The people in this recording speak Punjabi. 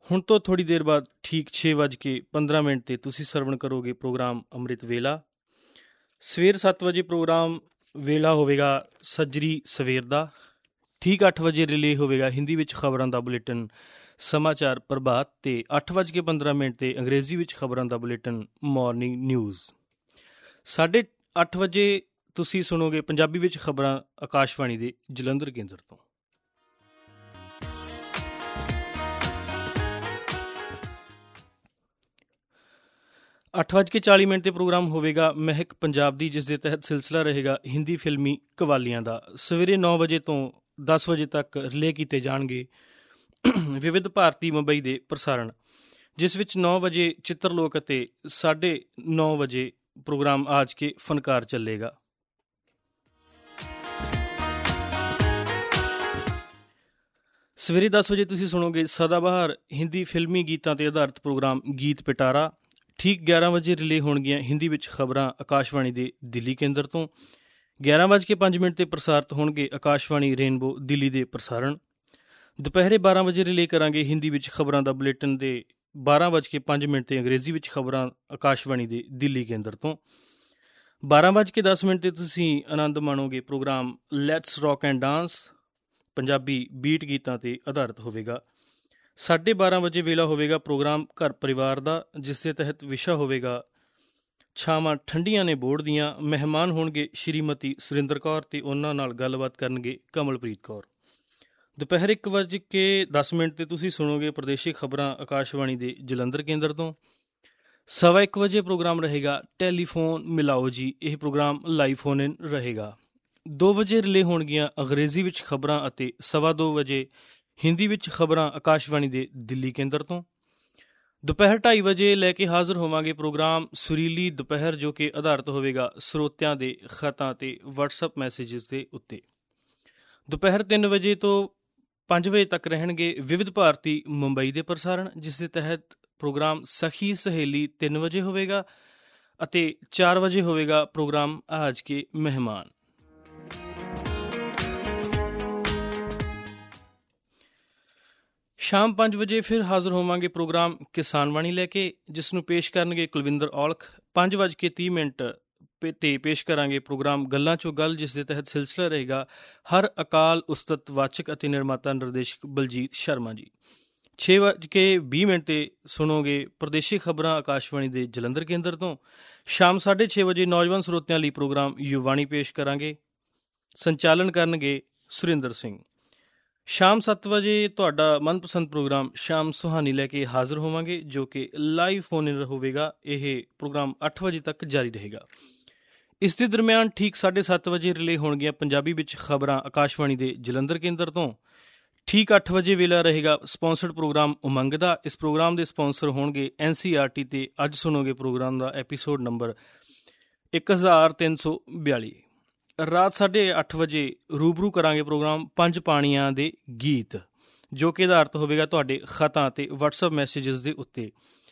ਹੁਣ ਤੋਂ ਥੋੜ੍ਹੀ ਦੇਰ ਬਾਅਦ ਠੀਕ 6:15 'ਤੇ ਤੁਸੀਂ ਸਰਵਣ ਕਰੋਗੇ ਪ੍ਰੋਗਰਾਮ ਅੰਮ੍ਰਿਤ ਵੇਲਾ। ਸਵੇਰ 7 ਵਜੇ ਪ੍ਰੋਗਰਾਮ ਵੇਲਾ ਹੋਵੇਗਾ ਸੱਜਰੀ ਸਵੇਰ ਦਾ। ਠੀਕ 8 ਵਜੇ ਰਿਲੇ ਹੋਵੇਗਾ ਹਿੰਦੀ ਵਿੱਚ ਖਬਰਾਂ ਦਾ ਬੁਲੇਟਿਨ ਸਮਾਚਾਰ ਪ੍ਰਭਾਤ ਅਤੇ 8:15 'ਤੇ ਅੰਗਰੇਜ਼ੀ ਵਿੱਚ ਖਬਰਾਂ ਦਾ ਬੁਲੇਟਿਨ ਮਾਰਨਿੰਗ ਨਿਊਜ਼। 8:30 ਵਜੇ ਤੁਸੀਂ ਸੁਣੋਗੇ ਪੰਜਾਬੀ ਵਿੱਚ ਖਬਰਾਂ ਆਕਾਸ਼ਵਾਣੀ ਦੇ ਜਲੰਧਰ ਕੇਂਦਰ ਤੋਂ। 8:40 'ਤੇ ਪ੍ਰੋਗਰਾਮ ਹੋਵੇਗਾ ਮਹਿਕ ਪੰਜਾਬ ਦੀ, ਜਿਸ ਦੇ ਤਹਿਤ ਸਿਲਸਿਲਾ ਰਹੇਗਾ ਹਿੰਦੀ ਫਿਲਮੀ ਕਵਾਲੀਆਂ ਦਾ। ਸਵੇਰੇ 9 ਵਜੇ ਤੋਂ 10 ਵਜੇ ਤੱਕ ਰਿਲੇ ਕੀਤੇ ਜਾਣਗੇ ਵਿਵਿਧ ਭਾਰਤੀ ਮੁੰਬਈ ਦੇ ਪ੍ਰਸਾਰਣ, ਜਿਸ ਵਿੱਚ 9 ਵਜੇ ਚਿੱਤਰਲੋਕ ਅਤੇ 9:30 ਵਜੇ ਪ੍ਰੋਗਰਾਮ ਆਜ ਕੇ ਫਨਕਾਰ ਚੱਲੇਗਾ। ਸਵੇਰੇ 10 ਵਜੇ ਤੁਸੀਂ ਸੁਣੋਗੇ ਸਦਾਬਹਾਰ ਹਿੰਦੀ ਫਿਲਮੀ ਗੀਤਾਂ 'ਤੇ ਆਧਾਰਿਤ ਪ੍ਰੋਗਰਾਮ ਗੀਤ ਪਿਟਾਰਾ। ਠੀਕ 11 ਵਜੇ ਰਿਲੇ ਹੋਣਗੀਆਂ ਹਿੰਦੀ ਵਿੱਚ ਖਬਰਾਂ ਆਕਾਸ਼ਵਾਣੀ ਦੇ ਦਿੱਲੀ ਕੇਂਦਰ ਤੋਂ। 11:05 'ਤੇ ਪ੍ਰਸਾਰਿਤ ਹੋਣਗੇ ਆਕਾਸ਼ਵਾਣੀ ਰੇਨਬੋ ਦਿੱਲੀ ਦੇ ਪ੍ਰਸਾਰਣ। ਦੁਪਹਿਰੇ 12 ਵਜੇ ਰਿਲੇ ਕਰਾਂਗੇ ਹਿੰਦੀ ਵਿੱਚ ਖਬਰਾਂ ਦਾ ਬੁਲੇਟਿਨ ਦੇ 12:05 'ਤੇ ਅੰਗਰੇਜ਼ੀ ਵਿੱਚ ਖਬਰਾਂ ਆਕਾਸ਼ਵਾਣੀ ਦੇ ਦਿੱਲੀ ਕੇਂਦਰ ਤੋਂ। 12:10 'ਤੇ ਤੁਸੀਂ ਆਨੰਦ ਮਾਣੋਗੇ programme let's rock and dance, Punjabi beat ਗੀਤਾਂ 'ਤੇ ਆਧਾਰਿਤ ਹੋਵੇਗਾ। 12:30 ਵਜੇ ਵੇਲਾ ਹੋਵੇਗਾ ਪ੍ਰੋਗਰਾਮ ਘਰ ਪਰਿਵਾਰ ਦਾ, ਜਿਸ ਦੇ ਤਹਿਤ ਵਿਸ਼ਾ ਹੋਵੇਗਾ ਛਾਵਾਂ ਠੰਡੀਆਂ ਨੇ ਬੋਰਡ ਦੀਆਂ। ਮਹਿਮਾਨ ਹੋਣਗੇ ਸ਼੍ਰੀਮਤੀ ਸੁਰਿੰਦਰ ਕੌਰ ਅਤੇ ਉਹਨਾਂ ਨਾਲ ਗੱਲਬਾਤ ਕਰਨਗੇ ਕਮਲਪ੍ਰੀਤ ਕੌਰ। ਦੁਪਹਿਰ 1:10 'ਤੇ ਤੁਸੀਂ ਸੁਣੋਗੇ ਪ੍ਰਦੇਸ਼ੀ ਖਬਰਾਂ ਆਕਾਸ਼ਵਾਣੀ ਦੇ ਜਲੰਧਰ ਕੇਂਦਰ ਤੋਂ। 1:15 ਵਜੇ ਪ੍ਰੋਗਰਾਮ ਰਹੇਗਾ ਟੈਲੀਫੋਨ ਮਿਲਾਓ ਜੀ। ਇਹ ਪ੍ਰੋਗਰਾਮ ਲਾਈਵ ਫੋਨ ਇਨ ਰਹੇਗਾ। 2 ਵਜੇ ਰਿਲੇ ਹੋਣਗੀਆਂ ਅੰਗਰੇਜ਼ੀ ਵਿੱਚ ਖਬਰਾਂ ਅਤੇ 2:15 ਵਜੇ ਹਿੰਦੀ ਵਿੱਚ ਖਬਰਾਂ ਆਕਾਸ਼ਵਾਣੀ ਦੇ ਦਿੱਲੀ ਕੇਂਦਰ ਤੋਂ। ਦੁਪਹਿਰ 2:30 ਵਜੇ ਲੈ ਕੇ ਹਾਜ਼ਰ ਹੋਵਾਂਗੇ ਪ੍ਰੋਗਰਾਮ ਸੁਰੀਲੀ ਦੁਪਹਿਰ, ਜੋ ਕਿ ਆਧਾਰਿਤ ਹੋਵੇਗਾ ਸਰੋਤਿਆਂ ਦੇ ਖਤਾਂ ਅਤੇ ਵਟਸਐਪ ਮੈਸੇਜਿਸ ਦੇ ਉੱਤੇ। ਦੁਪਹਿਰ 3 ਵਜੇ ਤੋਂ 5 ਵਜੇ ਤੱਕ ਰਹਿਣਗੇ ਵਿਵਿਧ ਭਾਰਤੀ ਮੁੰਬਈ ਦੇ ਪ੍ਰਸਾਰਣ, ਜਿਸ ਦੇ ਤਹਿਤ ਪ੍ਰੋਗਰਾਮ ਸਖੀ ਸਹੇਲੀ 3 ਵਜੇ ਹੋਵੇਗਾ ਅਤੇ 4 ਵਜੇ ਹੋਵੇਗਾ ਪ੍ਰੋਗਰਾਮ ਆਜ ਕੇ ਮਹਿਮਾਨ। ਸ਼ਾਮ 5 ਵਜੇ ਫਿਰ ਹਾਜ਼ਰ ਹੋਵਾਂਗੇ ਪ੍ਰੋਗਰਾਮ ਕਿਸਾਨ ਬਾਣੀ ਲੈ ਕੇ, ਜਿਸ ਨੂੰ ਪੇਸ਼ ਕਰਨਗੇ ਕੁਲਵਿੰਦਰ ਔਲਖ। 5:30 'ਤੇ ਪੇਸ਼ ਕਰਾਂਗੇ ਪ੍ਰੋਗਰਾਮ ਗੱਲਾਂ 'ਚੋਂ ਗੱਲ, ਜਿਸ ਦੇ ਤਹਿਤ ਸਿਲਸਿਲਾ ਰਹੇਗਾ ਹਰ ਅਕਾਲ ਉਸਤਤ ਵਾਚਕ ਅਤੇ ਨਿਰਮਾਤਾ ਨਿਰਦੇਸ਼ਕ ਬਲਜੀਤ ਸ਼ਰਮਾ ਜੀ। 6:20 'ਤੇ ਸੁਣੋਗੇ ਪ੍ਰਦੇਸ਼ੀ ਖਬਰਾਂ ਆਕਾਸ਼ਵਾਣੀ ਦੇ ਜਲੰਧਰ ਕੇਂਦਰ ਤੋਂ। ਸ਼ਾਮ 6:30 ਵਜੇ ਨੌਜਵਾਨ ਸਰੋਤਿਆਂ ਲਈ ਪ੍ਰੋਗਰਾਮ ਯੁਵਾਣੀ ਪੇਸ਼ ਕਰਾਂਗੇ। ਸੰਚਾਲਨ ਕਰਨਗੇ ਸੁਰਿੰਦਰ ਸਿੰਘ। ਸ਼ਾਮ 7 ਵਜੇ ਤੁਹਾਡਾ ਮਨਪਸੰਦ ਪ੍ਰੋਗਰਾਮ ਸ਼ਾਮ ਸੁਹਾਨੀ ਲੈ ਕੇ ਹਾਜ਼ਰ ਹੋਵਾਂਗੇ, ਜੋ ਕਿ ਲਾਈਵ ਫੋਨ ਇਨ ਹੋਵੇਗਾ। ਇਹ ਪ੍ਰੋਗਰਾਮ 8 ਵਜੇ ਤੱਕ ਜਾਰੀ ਰਹੇਗਾ। ਇਸ ਦੇ ਦਰਮਿਆਨ ਠੀਕ 7:30 ਵਜੇ ਰਿਲੇ ਹੋਣਗੀਆਂ ਪੰਜਾਬੀ ਵਿੱਚ ਖਬਰਾਂ ਆਕਾਸ਼ਵਾਣੀ ਦੇ ਜਲੰਧਰ ਕੇਂਦਰ ਤੋਂ। ਠੀਕ 8 ਵਜੇ ਵੇਲਾ ਰਹੇਗਾ ਸਪਾਂਸਰਡ ਪ੍ਰੋਗਰਾਮ ਉਮੰਗ ਦਾ। ਇਸ ਪ੍ਰੋਗਰਾਮ ਦੇ ਸਪਾਂਸਰ ਹੋਣਗੇ NCERT ਅਤੇ ਅੱਜ ਸੁਣੋਗੇ ਪ੍ਰੋਗਰਾਮ ਦਾ ਐਪੀਸੋਡ ਨੰਬਰ 1342। ਰਾਤ 8:30 ਵਜੇ ਰੂਬਰੂ ਕਰਾਂਗੇ ਪ੍ਰੋਗਰਾਮ 5 ਪਾਣੀਆਂ ਦੇ ਗੀਤ, ਜੋ ਕਿ ਆਧਾਰਿਤ ਹੋਵੇਗਾ ਤੁਹਾਡੇ ਖਤਾਂ ਅਤੇ ਵਟਸਐਪ ਮੈਸੇਜਿਸ ਦੇ ਉੱਤੇ।